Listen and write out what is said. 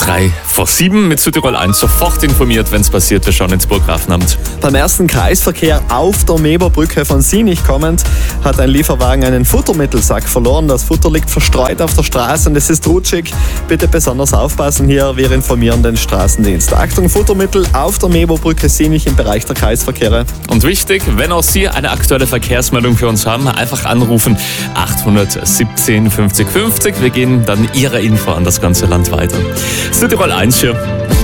3:07 mit Südtirol 1 sofort informiert, wenn es passiert. Wir schauen ins Burggrafenamt. Beim ersten Kreisverkehr auf der Meberbrücke von Sinich kommend hat ein Lieferwagen einen Futtermittelsack verloren. Das Futter liegt verstreut auf der Straße und es ist rutschig. Bitte besonders aufpassen hier. Wir informieren den Straßendienst. Achtung, Futtermittel auf der Meberbrücke Sinich im Bereich der Kreisverkehre. Und wichtig, wenn auch Sie eine aktuelle Verkehrsmeldung für uns haben, einfach anrufen 817 50 50. Wir gehen dann Ihre Info an das ganze Land weiter. Südtirol 1 hier.